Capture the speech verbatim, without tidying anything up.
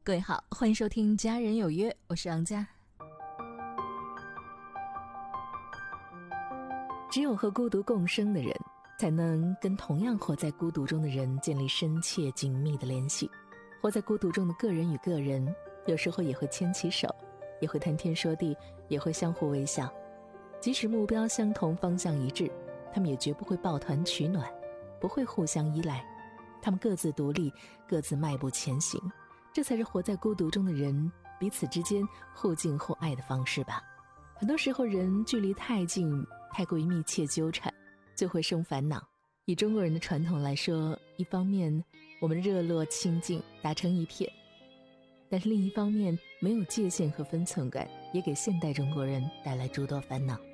各位好，欢迎收听家人有约，我是王佳。只有和孤独共生的人，才能跟同样活在孤独中的人建立深切紧密的联系。活在孤独中的个人与个人，有时候也会牵起手，也会谈天说地，也会相互微笑。即使目标相同，方向一致，他们也绝不会抱团取暖，不会互相依赖。他们各自独立，各自迈步前行。这才是活在孤独中的人彼此之间互敬互爱的方式吧。很多时候人距离太近，太过于密切纠缠，就会生烦恼。以中国人的传统来说，一方面我们热络亲近，打成一片，但是另一方面没有界限和分寸感，也给现代中国人带来诸多烦恼。